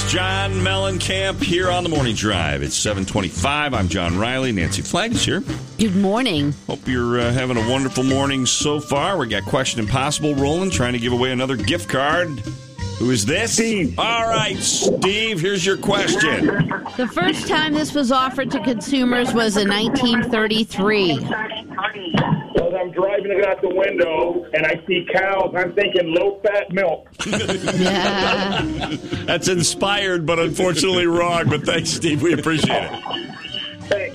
John Mellencamp here on the Morning Drive. It's 7:25. I'm John Riley. Nancy Flagg is here. Good morning. Hope you're having a wonderful morning so far. We got Question Impossible rolling, trying to give away another gift card. Who is this? Steve. All right, Steve, here's your question. The first time this was offered to consumers was in 1933. Well, I'm driving it out the window, and I see cows. I'm thinking low-fat milk. Yeah. That's inspired, but unfortunately wrong. But thanks, Steve. We appreciate it. Thanks.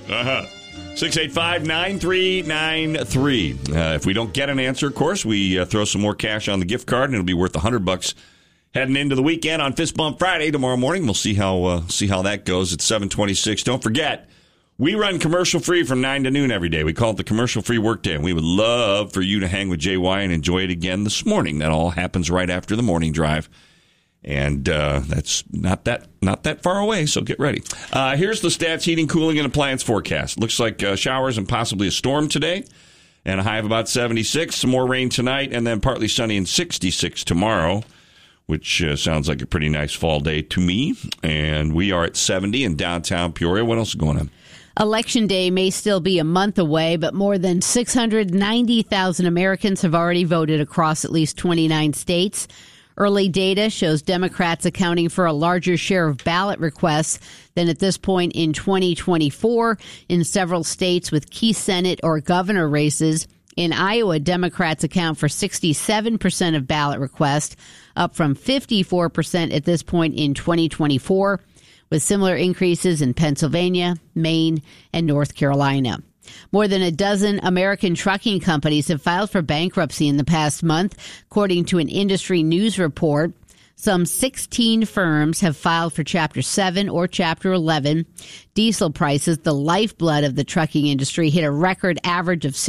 685-9393. If we don't get an answer, of course, we throw some more cash on the gift card, and it'll be worth $100 heading into the weekend on Fist Bump Friday tomorrow morning. We'll see how that goes at 7:26. Don't forget, we run commercial-free from 9 to noon every day. We call it the commercial-free workday, and we would love for you to hang with JY and enjoy it again this morning. That all happens right after the morning drive, and that's not that far away, so get ready. Here's the Stats Heating, Cooling, and Appliance forecast. Looks like showers and possibly a storm today, and a high of about 76. Some more rain tonight, and then partly sunny and 66 tomorrow, which sounds like a pretty nice fall day to me. And we are at 70 in downtown Peoria. What else is going on? Election Day may still be a month away, but more than 690,000 Americans have already voted across at least 29 states. Early data shows Democrats accounting for a larger share of ballot requests than at this point in 2024 in several states with key Senate or governor races. In Iowa, Democrats account for 67% of ballot requests, up from 54% at this point in 2024, with similar increases in Pennsylvania, Maine, and North Carolina. More than a dozen American trucking companies have filed for bankruptcy in the past month, according to an industry news report. Some 16 firms have filed for Chapter 7 or Chapter 11. Diesel prices, the lifeblood of the trucking industry, hit a record average of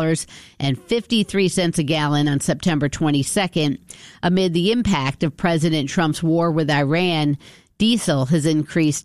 $6.53 a gallon on September 22nd. Amid the impact of President Trump's war with Iran, diesel has increased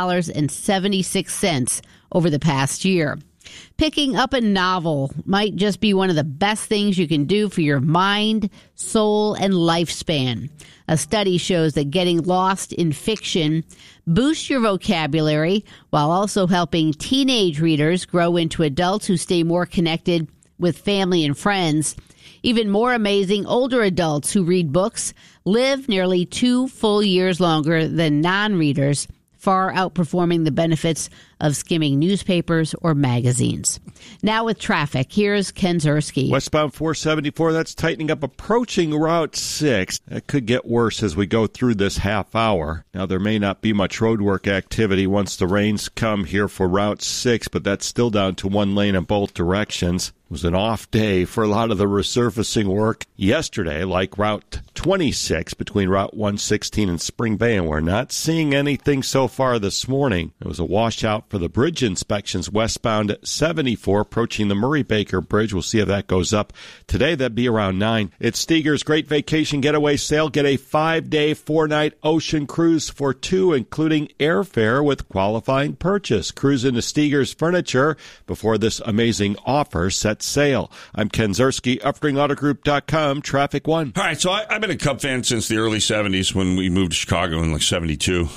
$2.76 over the past year. Picking up a novel might just be one of the best things you can do for your mind, soul, and lifespan. A study shows that getting lost in fiction boosts your vocabulary while also helping teenage readers grow into adults who stay more connected with family and friends. Even more amazing, older adults who read books live nearly 2 full years longer than non-readers, far outperforming the benefits of skimming newspapers or magazines. Now with traffic, here's Ken Zerski. Westbound 474, that's tightening up, approaching Route 6. That could get worse as we go through this half hour. Now, there may not be much roadwork activity once the rains come here for Route 6, but that's still down to 1 lane in both directions. It was an off day for a lot of the resurfacing work yesterday, like Route 26 between Route 116 and Spring Bay, and we're not seeing anything so far this morning. There was a washout for the bridge inspections westbound 74 approaching the Murray-Baker Bridge. We'll see if that goes up today. That'd be around 9. It's Steger's Great Vacation Getaway Sale. Get a 5-day, 4-night ocean cruise for 2, including airfare with qualifying purchase. Cruise into Steger's Furniture before this amazing offer sets sail. I'm Ken Zerski, UpringAutoGroup.com, Traffic 1. All right, so I've been a Cub fan since the early 70s when we moved to Chicago in like 72.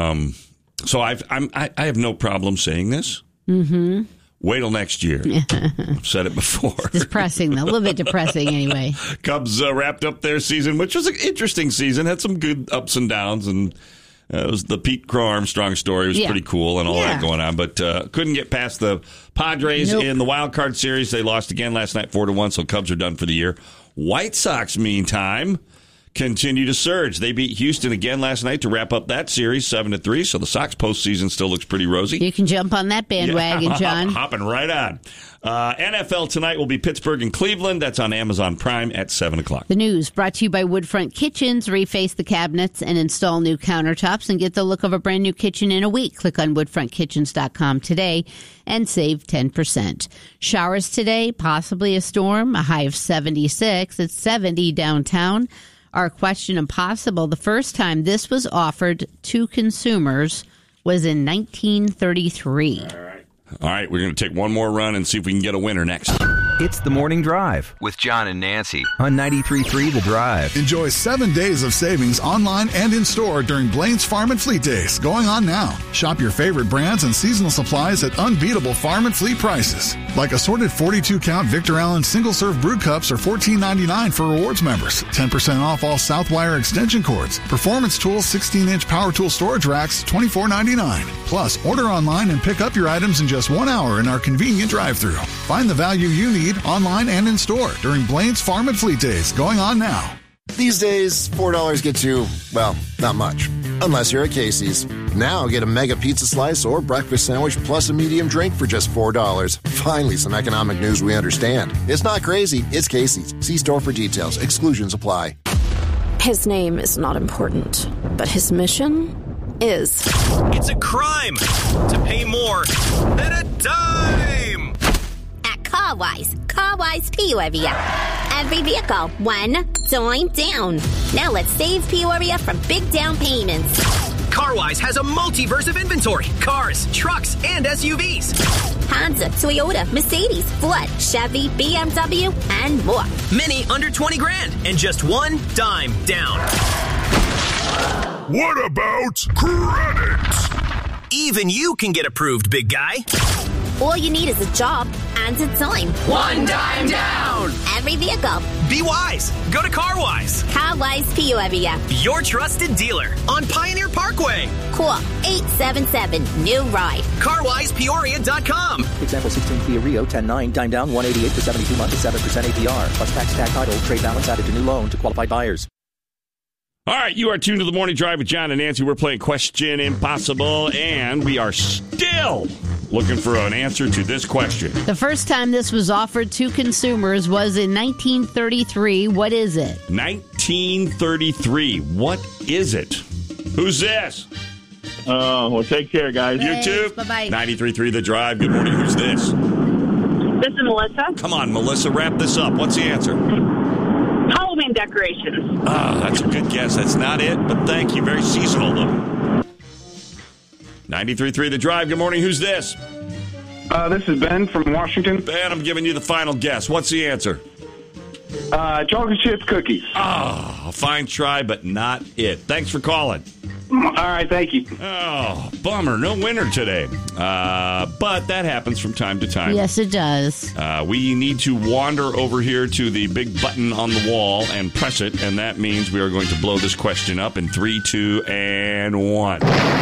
So I have no problem saying this. Mm-hmm. Wait till next year. I've said it before. It's depressing, a little bit depressing anyway. Cubs wrapped up their season, which was an interesting season. Had some good ups and downs, and it was the Pete Crow Armstrong story. It was pretty cool and all that going on, but couldn't get past the Padres in the wild card series. They lost again last night 4-1, so Cubs are done for the year. White Sox, meantime, continue to surge. They beat Houston again last night to wrap up that series 7-3, so the Sox postseason still looks pretty rosy. You can jump on that bandwagon, John. Hopping right on. NFL tonight will be Pittsburgh and Cleveland. That's on Amazon Prime at 7 o'clock. The news brought to you by Woodfront Kitchens. Reface the cabinets and install new countertops and get the look of a brand new kitchen in a week. Click on woodfrontkitchens.com today and save 10%. Showers today, possibly a storm, a high of 76. It's 70 downtown. Our Question Impossible, the first time this was offered to consumers was in 1933. All right, we're going to take one more run and see if we can get a winner next. It's The Morning Drive with John and Nancy on 93.3 The Drive. Enjoy 7 days of savings online and in-store during Blaine's Farm and Fleet Days, going on now. Shop your favorite brands and seasonal supplies at unbeatable farm and fleet prices. Like assorted 42-count Victor Allen single-serve brew cups are $14.99 for rewards members. 10% off all Southwire extension cords. Performance Tools 16-inch power tool storage racks, $24.99. Plus, order online and pick up your items in just 1 hour in our convenient drive-thru. Find the value you need online and in store during Blaine's Farm and Fleet Days, going on now. These days, $4 gets you, well, not much. Unless you're at Casey's. Now get a mega pizza slice or breakfast sandwich plus a medium drink for just $4. Finally, some economic news we understand. It's not crazy, it's Casey's. See store for details. Exclusions apply. His name is not important, but his mission is. It's a crime to pay more than a dime. Carwise Peoria. Every vehicle, $1 dime down. Now let's save Peoria from big down payments. Carwise has a multiverse of inventory. Cars, trucks, and SUVs. Honda, Toyota, Mercedes, Ford, Chevy, BMW, and more. Many under 20 grand and just $1 dime down. What about credit? Even you can get approved, big guy. All you need is a job and a dime. $1 dime down. Every vehicle. Be wise. Go to Carwise. Carwise Peoria. Your trusted dealer on Pioneer Parkway. Call 877-NEW-RIDE. CarwisePeoria.com. Example 16 Kia Rio 10.9 dime down 188 for 72 months at 7% APR plus tax tag title trade balance added to new loan to qualified buyers. All right, you are tuned to The Morning Drive with John and Nancy. We're playing Question Impossible, and we are still looking for an answer to this question. The first time this was offered to consumers was in 1933. What is it? 1933. What is it? Who's this? Well, take care, guys. Thanks. You too. Bye-bye. 93.3 The Drive. Good morning. Who's this? This is Melissa. Come on, Melissa, wrap this up. What's the answer? Halloween decorations. That's a good guess. That's not it, but thank you. Very seasonal, though. 93.3 The Drive. Good morning. Who's this? This is Ben from Washington. Ben, I'm giving you the final guess. What's the answer? Chocolate chip cookies. A fine try, but not it. Thanks for calling. All right, thank you. Oh, bummer. No winner today. But that happens from time to time. Yes, it does. We need to wander over here to the big button on the wall and press it, and that means we are going to blow this question up in 3, 2, and 1.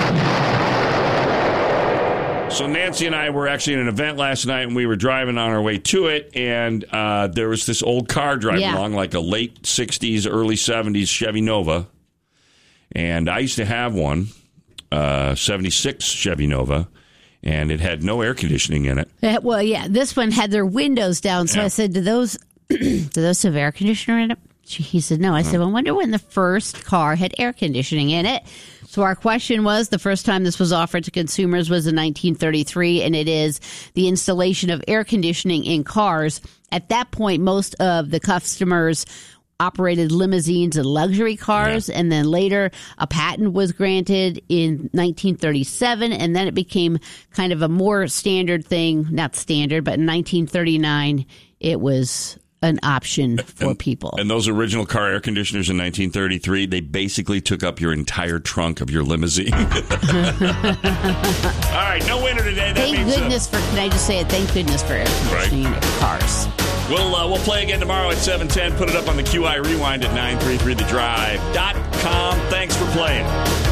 So Nancy and I were actually at an event last night, and we were driving on our way to it, and there was this old car driving along, like a late 60s, early 70s Chevy Nova. And I used to have one, 76 Chevy Nova, and it had no air conditioning in it. Well, yeah, this one had their windows down. So I said, do those have air conditioner in it? He said, no. I said, well, I wonder when the first car had air conditioning in it. So our question was, the first time this was offered to consumers was in 1933, and it is the installation of air conditioning in cars. At that point, most of the customers operated limousines and luxury cars, and then later a patent was granted in 1937, and then it became kind of a more standard thing, not standard, but in 1939 it was an option for people. And those original car air conditioners in 1933, they basically took up your entire trunk of your limousine. All right, no winner today. Thank goodness for, can I just say it, thank goodness for air conditioning in cars. We'll play again tomorrow at 7:10. Put it up on the QI Rewind at 933thedrive.com. Thanks for playing.